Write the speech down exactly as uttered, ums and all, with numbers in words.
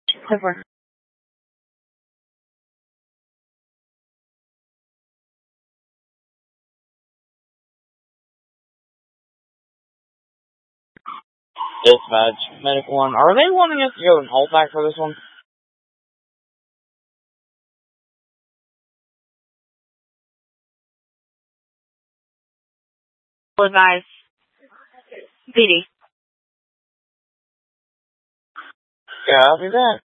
Over. Dispatch, Medical One. Are they wanting us to go and hold back for this one? Was nice. P D. Yeah, I'll be back.